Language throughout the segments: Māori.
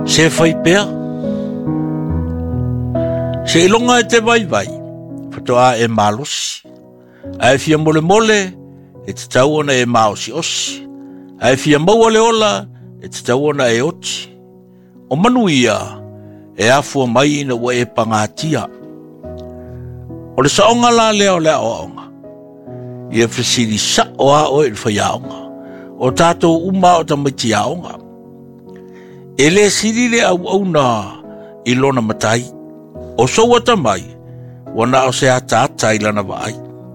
Se fai pea. Se ilonga e te vai vai. Fatoa e malosi. Ai fia mole mole e te tauona e maosi osi. Ai fia maua le ola e te tauona e oti. O manuia e afua mai ina ua e pangatia. O le saonga la leo le aonga. Ia fesiri sa o a o e whaiaonga. O tātou uma o tamiti aonga. E le siri le au au na ilona matai. O soua tamai. Wana o se ata ata ilana vai.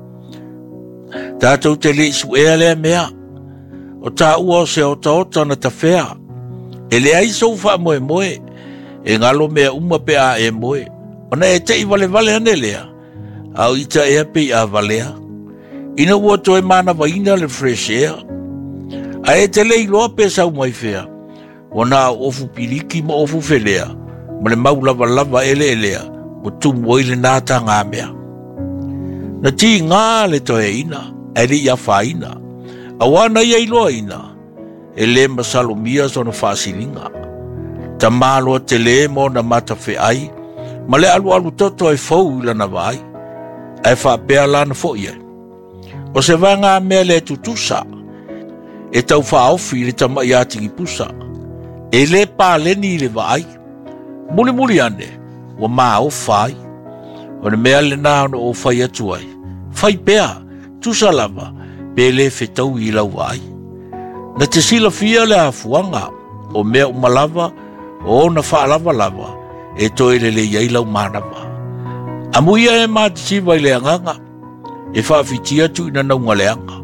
Tātou te le isu ea lea mea. O tā ua o se ota na ta whea. E le ai sou wha moe moe. E ngalo mea uma pe a e moe. Ona e te i vale vale ane lea. Au ita ea pe a valea. Ina ua toe mana vaina le fresh air. A e te le iloa pe sau mai whea. Wana ofu piriki ma ofu whelea. Ma le mau lava lava ele elea. Mo tumu oile nāta ngā mea. Na ti ngā le toe ina. E li ia whaina. A wana ia iloa ina. E le masalomia sona whasilinga. Ta māloa te le mo na mata whe ai. Ma le alu alu toto e fau ila na vai. E whapea lana fo ia. O se vanga mea le tutusa. E tau whaofi le tama i atingi pusa. E le pāleni le vai. Muli muli ane. Wa maa o whai. O ne mea le nāno o whai atuai. Whai pea. Tusa lava. Pe le whetau i lau vai. Na te sila fia le hafuanga. O mea umalava. O na whaalava lava. E toi le iai lau manava. Amuia e mātisiwa i le anganga. E whaafitia tu ina naunga leanga.